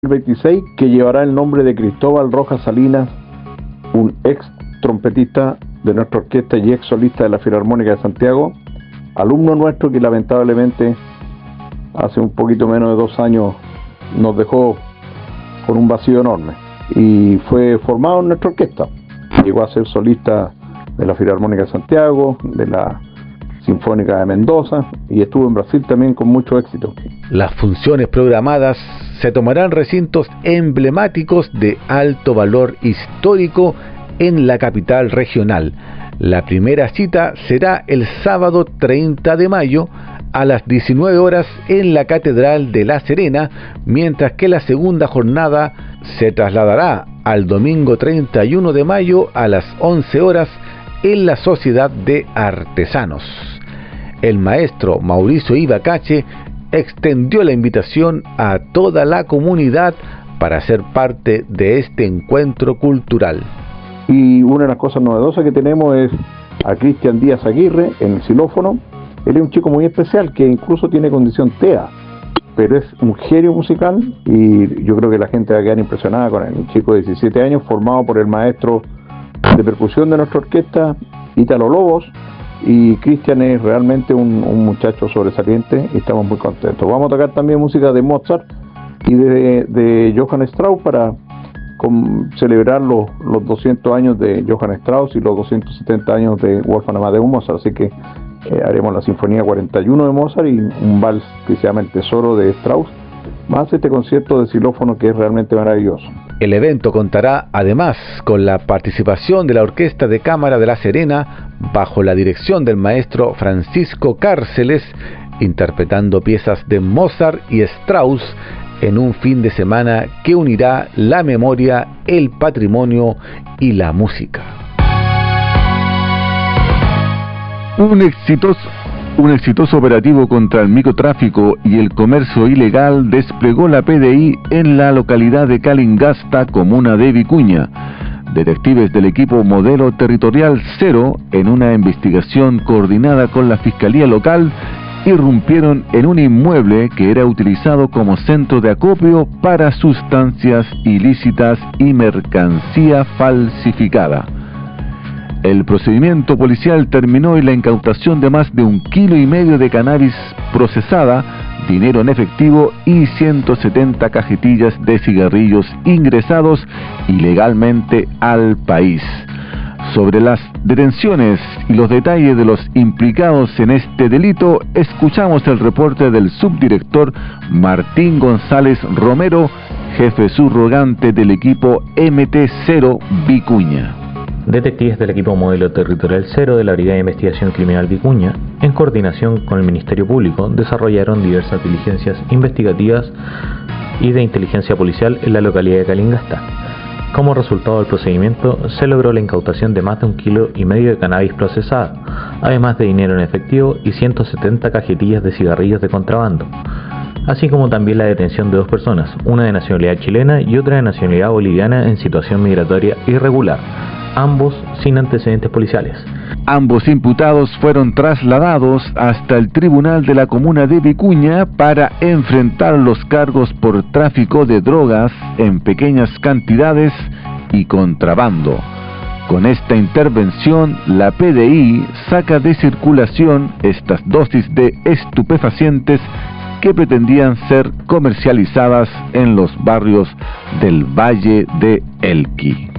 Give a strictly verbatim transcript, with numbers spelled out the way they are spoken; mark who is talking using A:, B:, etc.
A: veintiséis, que llevará el nombre de Cristóbal Rojas Salinas, un ex trompetista de nuestra orquesta y ex solista de la Filarmónica de Santiago, alumno nuestro que lamentablemente hace un poquito menos de dos años nos dejó con un vacío enorme, y fue formado en nuestra orquesta. Llegó a ser solista de la Filarmónica de Santiago, de la Sinfónica de Mendoza, y estuvo en Brasil también con mucho éxito.
B: Las funciones programadas se tomarán recintos emblemáticos de alto valor histórico en la capital regional. La primera cita será el sábado treinta de mayo a las diecinueve horas en la Catedral de La Serena, mientras que la segunda jornada se trasladará al domingo treinta y uno de mayo a las once horas en la Sociedad de Artesanos. El maestro Mauricio Ibacache extendió la invitación a toda la comunidad para ser parte de este encuentro cultural.
A: Y una de las cosas novedosas que tenemos es a Cristian Díaz Aguirre en el xilófono. Él es un chico muy especial que incluso tiene condición T E A, pero es un genio musical, y yo creo que la gente va a quedar impresionada con él. Un chico de diecisiete años formado por el maestro de percusión de nuestra orquesta, Ítalo Lobos, y Cristian es realmente un, un muchacho sobresaliente y estamos muy contentos. Vamos a tocar también música de Mozart y de, de Johann Strauss para con, celebrar los, los doscientos años de Johann Strauss y los doscientos setenta años de Wolfgang Amadeus Mozart, así que eh, haremos la Sinfonía cuarenta y uno de Mozart y un vals que se llama El Tesoro de Strauss, más este concierto de xilófono que es realmente maravilloso.
B: El evento contará además con la participación de la Orquesta de Cámara de La Serena bajo la dirección del maestro Francisco Cárceles, interpretando piezas de Mozart y Strauss en un fin de semana que unirá la memoria, el patrimonio y la música.
C: Un exitoso Un exitoso operativo contra el microtráfico y el comercio ilegal desplegó la P D I en la localidad de Calingasta, comuna de Vicuña. Detectives del equipo Modelo Territorial Cero, en una investigación coordinada con la Fiscalía Local, irrumpieron en un inmueble que era utilizado como centro de acopio para sustancias ilícitas y mercancía falsificada. El procedimiento policial terminó en la incautación de más de un kilo y medio de cannabis procesada, dinero en efectivo y ciento setenta cajetillas de cigarrillos ingresados ilegalmente al país. Sobre las detenciones y los detalles de los implicados en este delito, escuchamos el reporte del subdirector Martín González Romero, jefe subrogante del equipo M T cero Vicuña.
D: Detectives del equipo Modelo Territorial Cero de la Brigada de Investigación Criminal Vicuña, en coordinación con el Ministerio Público, desarrollaron diversas diligencias investigativas y de inteligencia policial en la localidad de Calingasta. Como resultado del procedimiento, se logró la incautación de más de un kilo y medio de cannabis procesada, además de dinero en efectivo y ciento setenta cajetillas de cigarrillos de contrabando, así como también la detención de dos personas, una de nacionalidad chilena y otra de nacionalidad boliviana en situación migratoria irregular, ambos sin antecedentes policiales.
C: Ambos imputados fueron trasladados hasta el tribunal de la comuna de Vicuña para enfrentar los cargos por tráfico de drogas en pequeñas cantidades y contrabando. Con esta intervención, la P D I saca de circulación estas dosis de estupefacientes que pretendían ser comercializadas en los barrios del Valle de Elqui.